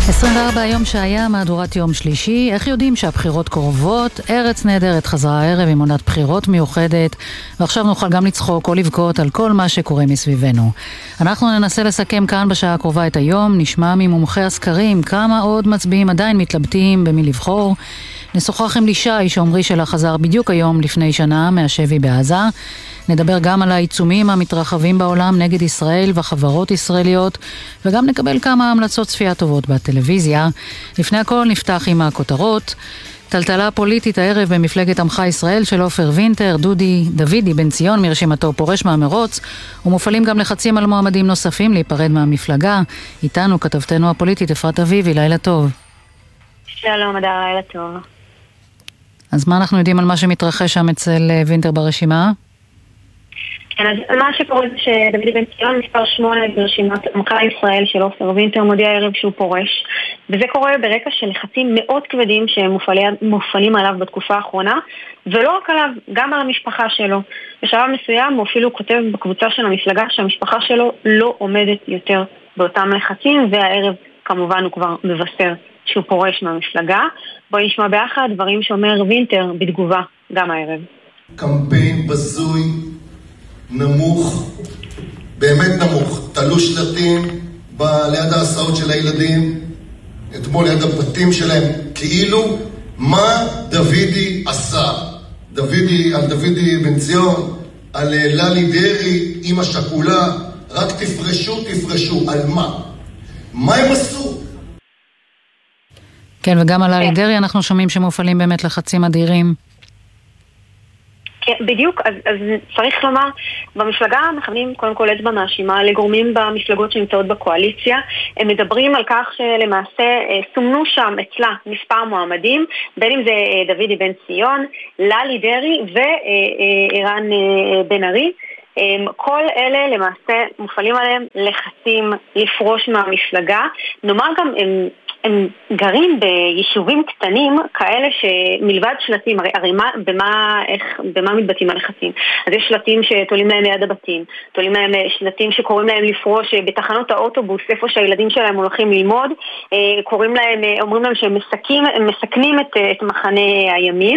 24 יום שהיה מהדורת יום שלישי. איך יודעים שהבחירות קרובות? ארץ נהדרת חזרה הערב עם עונת בחירות מיוחדת, ועכשיו נוכל גם לצחוק או לבכות על כל מה שקורה מסביבנו. אנחנו ננסה לסכם כאן בשעה הקרובה את היום, נשמע ממומחי הסקרים כמה עוד מצביעים עדיין מתלבטים במי לבחור. נשוחח עם לישי שעומרי שלה חזר בדיוק היום לפני שנה מהשבי בעזה. נדבר גם על העיצומים המתרחבים בעולם נגד ישראל וחברות ישראליות, וגם נקבל כמה המלצות צפייה טובות בטלוויזיה. לפני הכל נפתח עם הכותרות. טלטלה פוליטית הערב במפלגת עמך ישראל של עופר וינטר. דוידי בן ציון מרשימתו פורש מהמרוץ, ומופעלים גם לחצים על מועמדים נוספים להיפרד מהמפלגה. איתנו כתבתנו הפוליטית אפרת אביבי, לילה טוב. שלום, אדר, לילה טוב. אז מה אנחנו יודעים על מה שמתרחש שם אצל וינטר ברשימה? כן, אז מה שקורה זה שדוידי בן ציון מספר 8 ברשימת עמך ישראל של עופר וינטר מודיע הערב שהוא פורש, וזה קורה ברקע של לחצים מאוד כבדים שמופעלים עליו בתקופה האחרונה, ולא רק עליו, גם על המשפחה שלו. בשלב מסוים הוא אפילו כותב בקבוצה של המפלגה שהמשפחה שלו לא עומדת יותר באותם לחצים, והערב כמובן הוא כבר מבשר שהוא פורש מהמפלגה. בואי נשמע ביחד דברים שאומר וינטר בתגובה גם הערב. קמפיין בזוי, נמוך, באמת נמוך, תלו שלטים ליד ההסעות של הילדים, אתמול ליד הבתים שלהם, כאילו מה דוידי עשה. על דוידי בן ציון, על ללי דרי, אמא שכולה, רק תפרשו, על מה הם עשו? כן, וגם על ללי דרי אנחנו שומעים שמופעלים באמת לחצים אדירים. כן, בדיוק, אז צריך לומר, במפלגה מכוונים קודם כל אצבע מאשימה לגורמים במפלגות שנמצאות בקואליציה. הם מדברים על כך שלמעשה סומנו שם אצלה מספר מועמדים, בין אם זה דוידי בן ציון, ללי דרי ואירן בן ארי. כל אלה למעשה מופעלים עליהם לחצים לפרוש מהמפלגה. נאמר גם הם גרים ביישובים קטנים כאלה שמלבד שלטים, הרי במה מתבטאים הלחצים? אז יש שלטים שתולים להם ליד הבתים, תולים להם שלטים שקוראים להם לפרוש בתחנות האוטובוס, איפה שהילדים שלהם הולכים ללמוד, אומרים להם שהם מסכנים את מחנה הימין,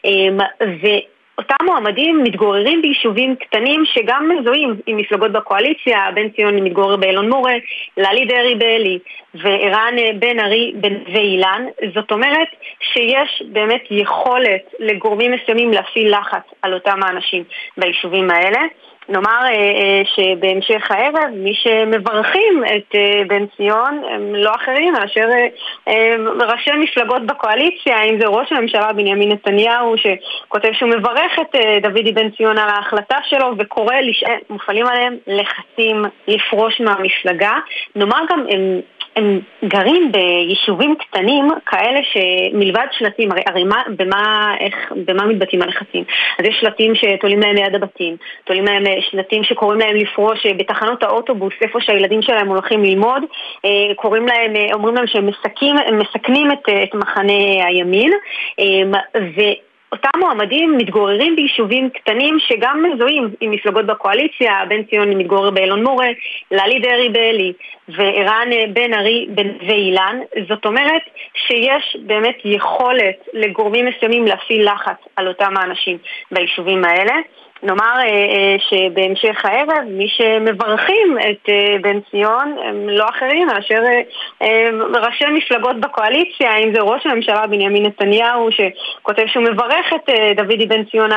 אותם מועמדים מתגוררים ביישובים קטנים שגם מזוהים עם מפלגות בקואליציה. בן ציון מתגורר באלון מורה, ללי דרי באלי ואירן בן ארי ואילן. זאת אומרת שיש באמת יכולת לגורמים מסוימים להפעיל לחץ על אותם האנשים ביישובים האלה. נאמר שבהמשך הערב מי שמברכים את בן ציון הם לא אחרים מאשר ראשי מפלגות בקואליציה, אם זה ראש הממשלה בנימין נתניהו שכותב שהוא מברך את דוידי בן ציון על ההחלטה שלו וקורא מופעלים עליהם לחצים לפרוש מהמפלגה. נאמר גם הם גרים ביישובים קטנים כאלה שמלבד שלטים, הרי במה מתבטאים הלחצים? אז יש שלטים שתולים להם ליד הבתים, תולים להם שלטים שקוראים להם לפרוש בתחנות האוטובוס, איפה שהילדים שלהם הולכים ללמוד, אומרים להם שהם מסכנים את מחנה הימין, אותם מועמדים מתגוררים ביישובים קטנים שגם מזוהים עם מפלגות בקואליציה. בן ציון מתגורר באלון מורה, ללי דרי באלי ואירן בן ארי ואילן. זאת אומרת שיש באמת יכולת לגורמים מסוימים להפעיל לחץ על אותם האנשים ביישובים האלה. נאמר שבהמשך הערב מי שמברכים את בן ציון הם לא אחרים מאשר ראשי מפלגות בקואליציה, אם זה ראש הממשלה בנימין נתניהו שכותב שהוא מברך את דוידי בן ציון